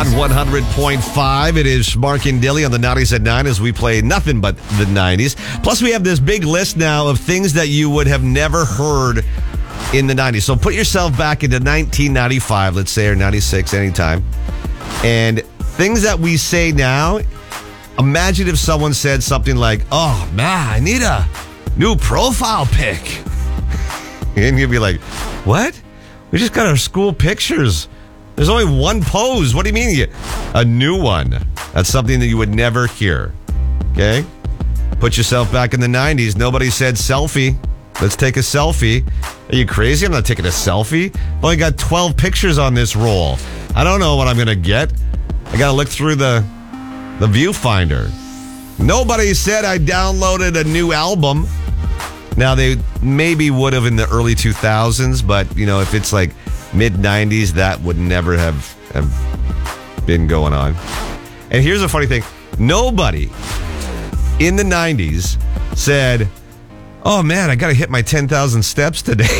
Hot 100.5. It is Mark and Dilly on the 90s at 9 as we play nothing but the 90s. Plus, we have this big list now of things that you would have never heard in the 90s. So put yourself back into 1995, let's say, or 96, anytime. And things that we say now, imagine if someone said something like, oh, man, I need a new profile pic. And you'd be like, what? We just got our school pictures. There's only one pose. What do you mean? A new one. That's something that you would never hear. Okay? Put yourself back in the 90s. Nobody said selfie. Let's take a selfie. Are you crazy? I'm not taking a selfie. I've only got 12 pictures on this roll. I don't know what I'm going to get. I got to look through the viewfinder. Nobody said I downloaded a new album. Now, they maybe would have in the early 2000s, but, you know, if it's like mid-90s, that would never have been going on. And here's a funny thing. Nobody in the 90s said, oh, man, I got to hit my 10,000 steps today.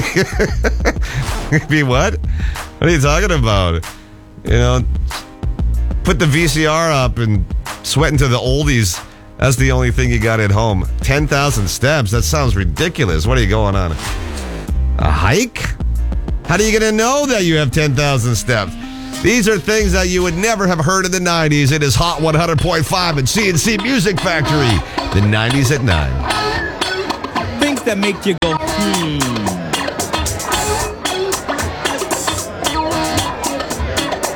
Be what? What are you talking about? You know, put the VCR up and sweat into the oldies. That's the only thing you got at home. 10,000 steps. That sounds ridiculous. What are you going on? A hike? How are you going to know that you have 10,000 steps? These are things that you would never have heard in the 90s. It is Hot 100.5 and CNC Music Factory. The 90s at 9. Things that make you go,